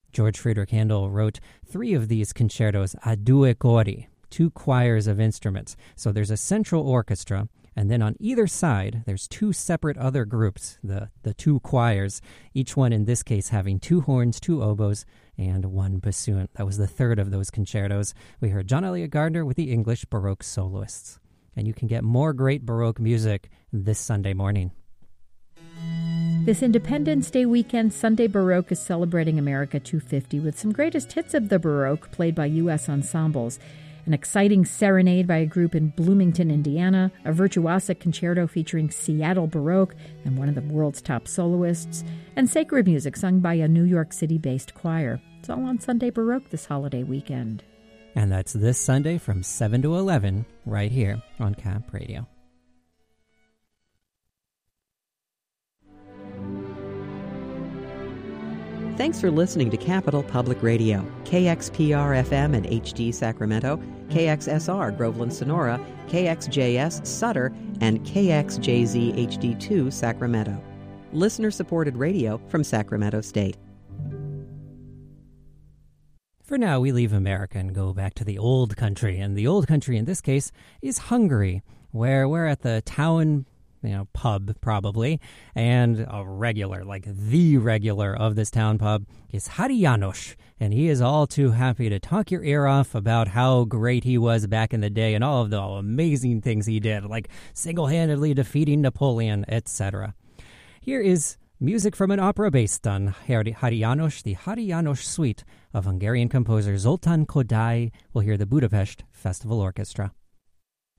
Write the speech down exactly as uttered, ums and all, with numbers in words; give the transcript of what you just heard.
George Friedrich Handel wrote three of these concertos a due cori, two choirs of instruments. So there's a central orchestra, and then on either side, there's two separate other groups, the, the two choirs, each one in this case having two horns, two oboes, and one bassoon. That was the third of those concertos. We heard John Elliott Gardner with the English Baroque soloists. And you can get more great Baroque music this Sunday morning. This Independence Day weekend, Sunday Baroque is celebrating America two fifty with some greatest hits of the Baroque played by U S ensembles. An exciting serenade by a group in Bloomington, Indiana, a virtuosic concerto featuring Seattle Baroque and one of the world's top soloists, and sacred music sung by a New York City-based choir. It's all on Sunday Baroque this holiday weekend. And that's this Sunday from seven to eleven right here on Cap Radio. Thanks for listening to Capital Public Radio, K X P R F M and H D Sacramento, K X S R Groveland Sonora, K X J S Sutter, and K X J Z H D two Sacramento. Listener-supported radio from Sacramento State. For now, we leave America and go back to the old country. And the old country in this case is Hungary, where we're at the town you know, pub probably, and a regular, like the regular of this town pub is Hari János, and he is all too happy to talk your ear off about how great he was back in the day and all of the amazing things he did, like single-handedly defeating Napoleon, et cetera. Here is music from an opera based on Hari János, the Hari János Suite of Hungarian composer Zoltán Kodály. We'll hear the Budapest Festival Orchestra.